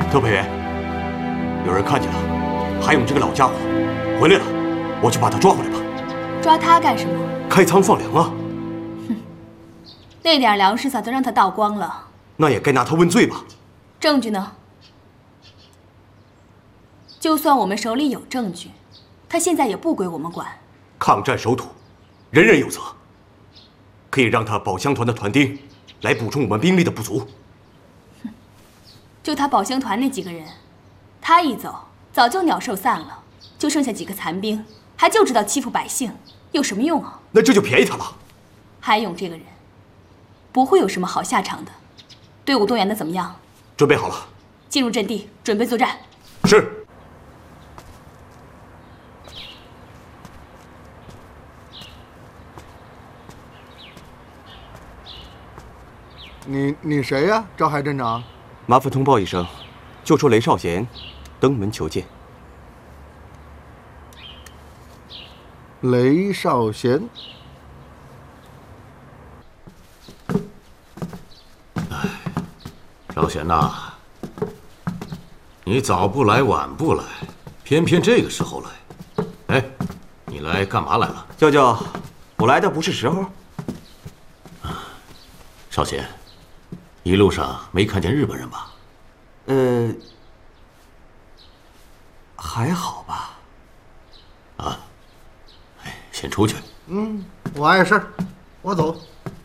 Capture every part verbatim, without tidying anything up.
特派员，有人看见了，还勇这个老家伙回来了，我去把他抓回来吧。 抓他干什么？ 开仓放粮啊！ 哼，那点粮食早就让他倒光了。 那也该拿他问罪吧？ 证据呢？就算我们手里有证据，他现在也不归我们管。 抗战守土，人人有责。可以让他保乡团的团丁来补充我们兵力的不足。 哼，就他保乡团那几个人，他一走，早就鸟兽散了，就剩下几个残兵，还就知道欺负百姓，有什么用啊？ 那这就便宜他了。 韩勇这个人，不会有什么好下场的。队伍动员的怎么样？ 准备好了。 进入阵地，准备作战。 是。 你你谁呀，赵海镇长？ 麻烦通报一声，就说雷少贤登门求见。 雷少贤。 哎，少贤呐，你早不来晚不来，偏偏这个时候来。哎，你来干嘛来了？ 舅舅，我来的不是时候。 啊，少贤。一路上没看见日本人吧？ 呃，还好吧。 啊，哎，先出去。 嗯，我碍事，我走。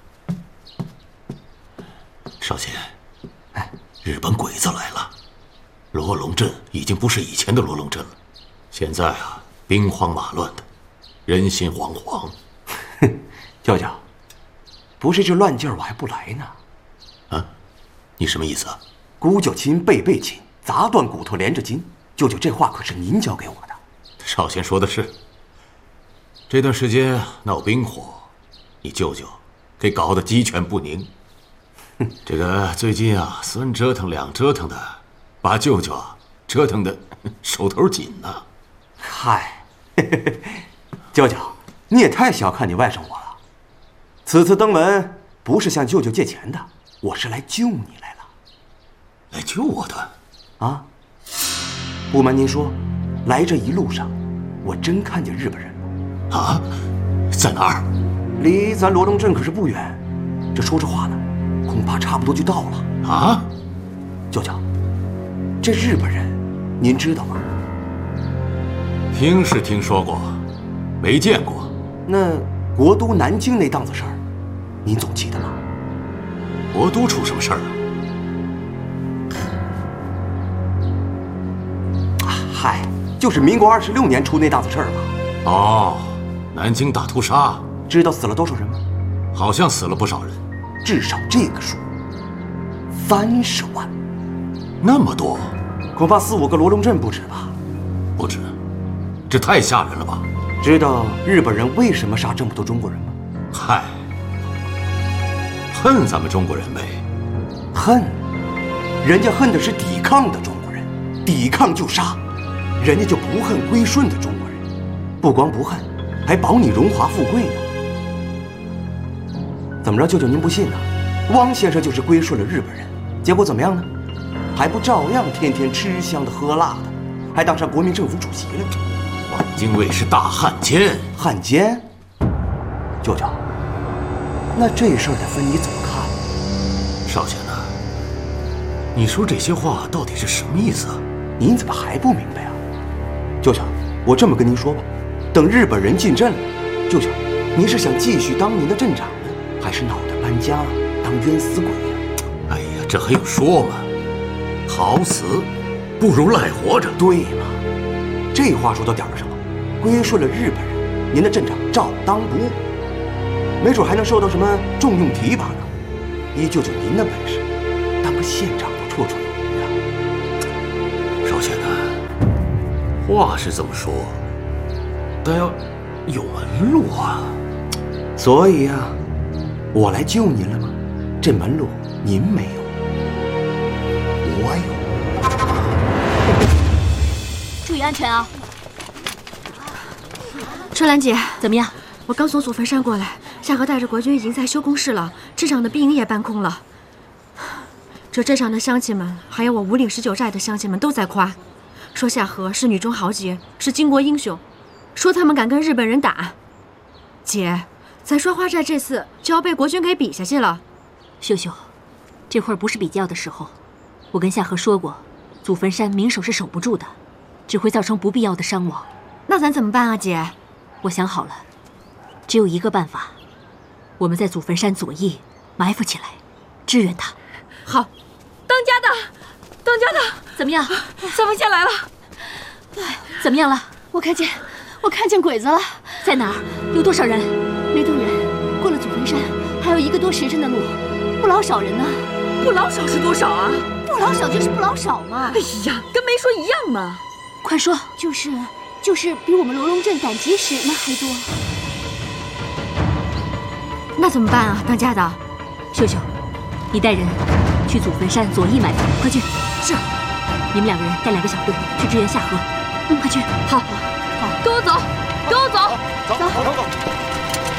少贤，哎，日本鬼子来了，罗龙镇已经不是以前的罗龙镇了，现在啊，兵荒马乱的，人心惶惶。 哼，舅舅，不是这乱劲儿我还不来呢。 啊，你什么意思啊？ 姑舅亲，辈辈亲，砸断骨头连着筋。舅舅，这话可是您教给我的。 少贤说的是。这段时间闹兵火，你舅舅给搞得鸡犬不宁。这个最近啊，三折腾两折腾的，把舅舅啊折腾的手头紧呐。 嗨，舅舅，你也太小看你外甥我了。此次登门不是向舅舅借钱的。我是来救你来了， 来救我的， 啊！不瞒您说，来这一路上，我真看见日本人了。 啊，在哪儿？ 离咱罗龙镇可是不远，这说着话呢，恐怕差不多就到了。 啊， 舅舅，这日本人，您知道吗？ 听是听说过，没见过。 那国都南京那档子事儿，您总记得吗？ 国都出什么事儿啊？嗨，就是民国二十六年出那档子事儿嘛。 哦，南京大屠杀， 知道死了多少人吗？ 好像死了不少人， 至少这个数，三十万。 那么多？ 恐怕四五个罗龙镇不止吧？ 不止，这太吓人了吧？ 知道日本人为什么杀这么多中国人吗？ 嗨。恨咱们中国人呗？ 恨，人家恨的是抵抗的中国人，抵抗就杀，人家就不恨归顺的中国人，不光不恨，还保你荣华富贵呢。怎么着，舅舅您不信呢？汪先生就是归顺了日本人，结果怎么样呢？还不照样天天吃香的喝辣的，还当上国民政府主席了？ 汪精卫是大汉奸， 汉奸？舅舅。那这事儿得分你怎么看。 少贤呐，你说这些话到底是什么意思啊？ 您怎么还不明白啊？舅舅，我这么跟您说吧，等日本人进镇了，舅舅，您是想继续当您的镇长呢，还是脑袋搬家当冤死鬼呀？ 哎呀，这还用说吗？好死不如赖活着。 对嘛，这话说到点儿上了。归顺了日本人，您的镇长照当不误。没准还能受到什么重用提拔呢。依舅舅您的本事，当个县长都绰绰有余啊。 少贤呐，话是这么说，但要有门路啊。 所以啊，我来救您了吗？这门路您没有，我有。注意安全啊！ 春兰姐， 怎么样？ 我刚从祖坟山过来。夏河带着国军已经在修工事了，镇上的兵营也搬空了。 这镇上的乡亲们，还有我五岭十九寨的乡亲们都在夸，说夏荷是女中豪杰，是巾帼英雄，说他们敢跟日本人打。姐，咱双花寨这次就要被国军给比下去了。 秀秀，这会儿不是比较的时候。我跟夏荷说过，祖坟山明守是守不住的，只会造成不必要的伤亡。 那咱怎么办啊，姐？ 我想好了，只有一个办法，我们在祖坟山左翼埋伏起来，支援他。 好。当家的，当家的， 怎么样？ 三凤仙来了。 怎么样了？ 我看见，我看见鬼子了。 在哪儿？有多少人？ 没多人，过了祖坟山还有一个多时辰的路，不老少人呢。 不老少是多少啊？ 不老少就是不老少嘛。 哎呀，跟没说一样嘛。 快说。 就是就是比我们罗龙镇赶集时那还多。 那怎么办啊，当家的？ 秀秀，你带人去祖坟山左翼埋伏，快去！ 是。 你们两个人带两个小队去支援夏荷。嗯，快去。 好，好，跟我走，跟我走， 走，走，走，走。